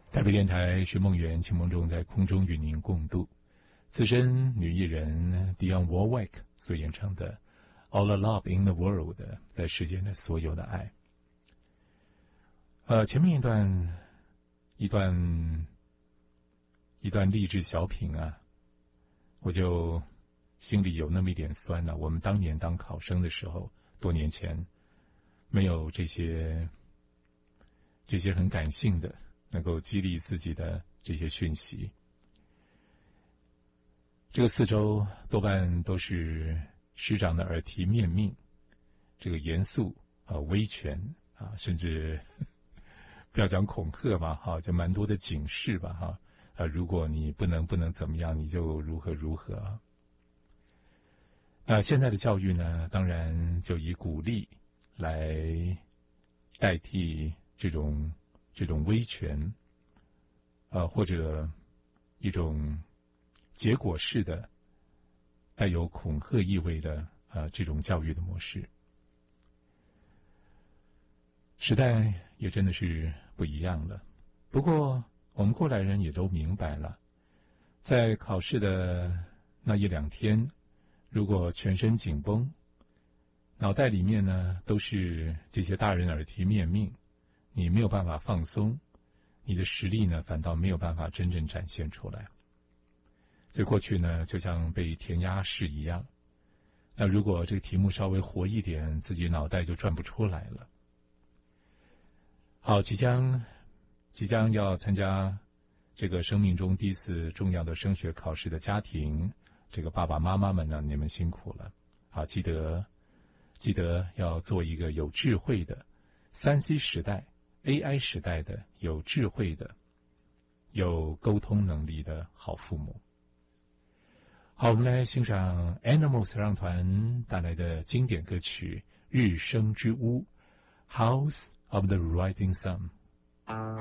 台北电台徐梦圆、秦梦中在空中与您共度。资深女艺人 Dionne Warwick 所演唱的 All the Love in the World 在世间的所有的爱。前面一段励志小品啊，我就心里有那么一点酸了。我们当年当考生的时候，多年前没有这些很感性的能够激励自己的这些讯息。这个4周多半都是师长的耳提面命，这个严肃威权啊，甚至不要讲恐吓嘛，就蛮多的警示吧，如果你不能怎么样，你就如何。现在的教育呢，当然就以鼓励来代替这种威权，或者一种结果式的带有恐吓意味的这种教育的模式。时代也真的是不一样了。不过我们过来人也都明白了，在考试的那1-2天，如果全身紧绷，脑袋里面呢都是这些大人耳提面命，你没有办法放松，你的实力呢反倒没有办法真正展现出来。所以过去呢就像被填鸭式一样，那如果这个题目稍微活一点，自己脑袋就转不出来了。好，即将要参加这个生命中第一次重要的升学考试的家庭，这个爸爸妈妈们呢，你们辛苦了。好，记得要做一个有智慧的 3C 时代 AI 时代的有智慧的有沟通能力的好父母。好，我们来欣赏 Animals 合唱团带来的经典歌曲《日升之屋》 House of the Rising Sun。